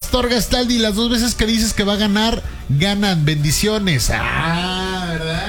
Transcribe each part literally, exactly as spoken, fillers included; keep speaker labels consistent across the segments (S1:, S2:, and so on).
S1: Pastor Gastaldi, las dos veces que dices que va a ganar, ganan. Bendiciones. Ah, ¿verdad?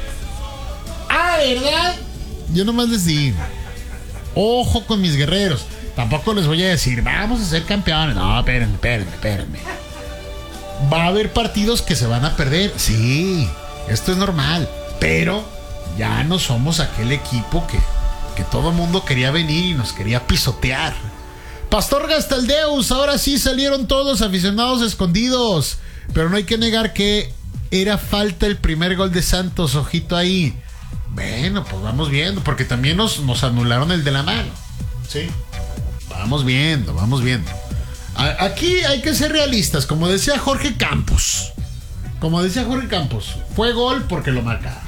S1: Ah, ¿verdad? Yo nomás les digo, ojo con mis guerreros. Tampoco les voy a decir, vamos a ser campeones. No, espérenme, espérenme, espérenme. Va a haber partidos que se van a perder. Sí, esto es normal. Pero ya no somos aquel equipo que, que todo el mundo quería venir y nos quería pisotear. Pastor Gastaldeus, ahora sí salieron todos aficionados escondidos. Pero no hay que negar que era falta el primer gol de Santos. Ojito ahí. Bueno, pues vamos viendo, porque también nos, nos anularon el de la mano. Sí. Vamos viendo, vamos viendo. A, aquí hay que ser realistas, como decía Jorge Campos. Como decía Jorge Campos, fue gol porque lo marcaron.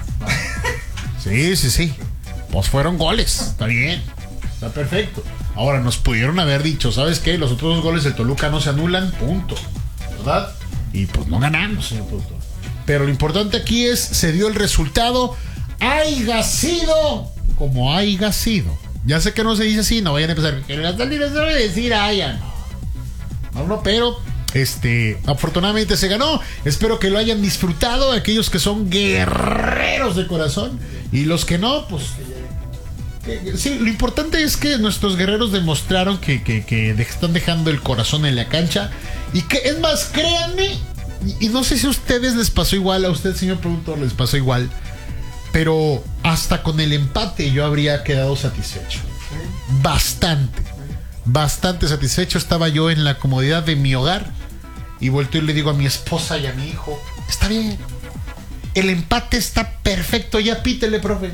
S1: Sí, sí, sí. Pues fueron goles, está bien, está perfecto. Ahora nos pudieron haber dicho, ¿sabes qué? Los otros dos goles del Toluca no se anulan, punto. ¿Verdad? Y pues no ganamos, señor productor. Pero lo importante aquí es, se dio el resultado. Haiga sido como haiga sido. Ya sé que no se dice así, no vayan a empezar. Que las salidas debe decir, ay, ya no. No, no, pero este, afortunadamente se ganó. Espero que lo hayan disfrutado aquellos que son guerreros de corazón. Y los que no, pues eh, sí, lo importante es que nuestros guerreros demostraron que, que, que están dejando el corazón en la cancha. Y que, es más, créanme, y, y no sé si a ustedes les pasó igual, a usted, señor productor, les pasó igual, pero hasta con el empate yo habría quedado satisfecho. Bastante, bastante satisfecho. Estaba yo en la comodidad de mi hogar y volteo y le digo a mi esposa y a mi hijo, está bien, el empate está perfecto, ya pítele, profe.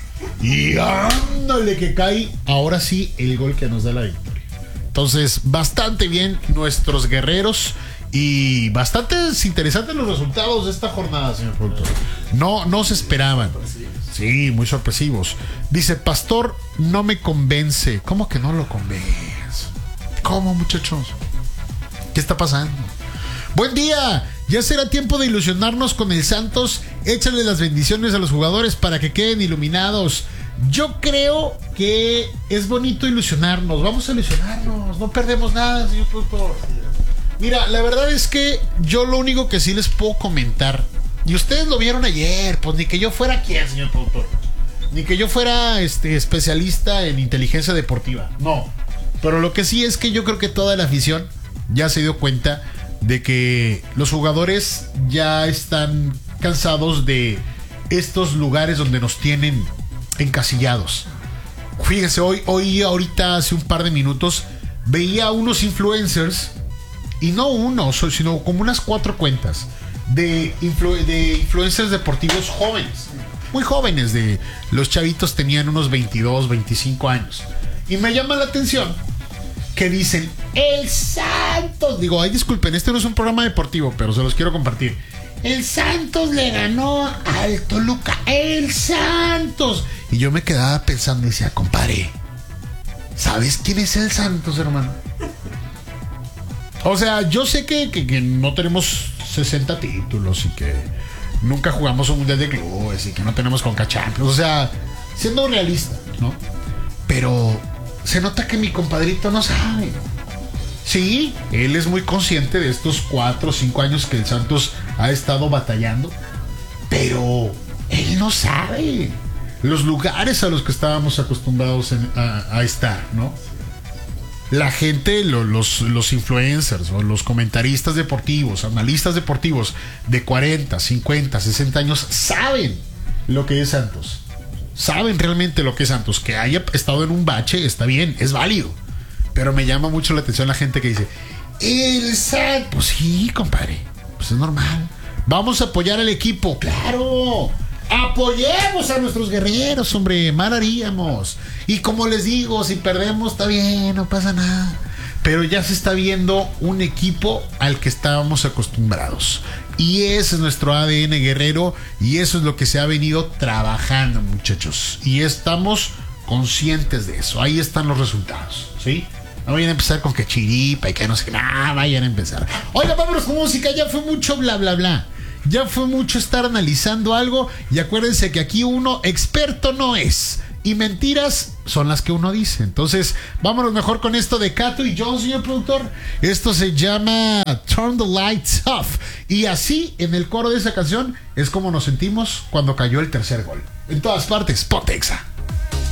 S1: Y ándale que cae, ahora sí, el gol que nos da la victoria. Entonces, bastante bien nuestros guerreros. Y bastante interesantes los resultados de esta jornada, señor productor. No, no se esperaban. Sí, muy sorpresivos. Dice, Pastor, no me convence. ¿Cómo que no lo convence? ¿Cómo, muchachos? ¿Qué está pasando? Buen día. Ya será tiempo de ilusionarnos con el Santos. Échale las bendiciones a los jugadores para que queden iluminados. Yo creo que es bonito ilusionarnos. Vamos a ilusionarnos. No perdemos nada, señor productor. Mira, la verdad es que yo lo único que sí les puedo comentar, y ustedes lo vieron ayer, pues ni que yo fuera quién, señor productor, ni que yo fuera este especialista en inteligencia deportiva, no, pero lo que sí es que yo creo que toda la afición ya se dio cuenta de que los jugadores ya están cansados de estos lugares donde nos tienen encasillados. Fíjese, hoy, hoy ahorita hace un par de minutos veía a unos influencers. Y no uno, sino como unas cuatro cuentas de, influ- de influencers deportivos jóvenes. Muy jóvenes. De los chavitos tenían unos veintidós, veinticinco años. Y me llama la atención que dicen, el Santos. Digo, ay, disculpen, este no es un programa deportivo, pero se los quiero compartir. El Santos le ganó al Toluca. El Santos. Y yo me quedaba pensando y decía, compadre, ¿sabes quién es el Santos, hermano? O sea, yo sé que, que, que no tenemos sesenta títulos y que nunca jugamos un mundial de clubes y que no tenemos Conca Champions. O sea, siendo realista, ¿no? Pero se nota que mi compadrito no sabe. Sí, él es muy consciente de estos cuatro o cinco años que el Santos ha estado batallando, pero él no sabe los lugares a los que estábamos acostumbrados en, a, a estar, ¿no? La gente, lo, los, los influencers o los comentaristas deportivos, analistas deportivos de cuarenta, cincuenta, sesenta años saben lo que es Santos. Saben realmente lo que es Santos. Que haya estado en un bache está bien, es válido. Pero me llama mucho la atención la gente que dice, el Santos. Pues sí, compadre, pues es normal. Vamos a apoyar al equipo, claro. Apoyemos a nuestros guerreros, hombre, mal haríamos. Y como les digo, si perdemos está bien, no pasa nada. Pero ya se está viendo un equipo al que estábamos acostumbrados. Y ese es nuestro A D N guerrero. Y eso es lo que se ha venido trabajando, muchachos. Y estamos conscientes de eso. Ahí están los resultados, ¿sí? No vayan a empezar con que chiripa y que no sé qué. Nah, vayan a empezar. Oiga, vámonos con música. Ya fue mucho bla, bla, bla. Ya fue mucho estar analizando algo. Y acuérdense que aquí uno experto no es. Y mentiras son las que uno dice. Entonces, vámonos mejor con esto de Cato y Jones, señor productor. Esto se llama Turn the Lights Off. Y así, en el coro de esa canción, es como nos sentimos cuando cayó el tercer gol. En todas partes, Pontexa.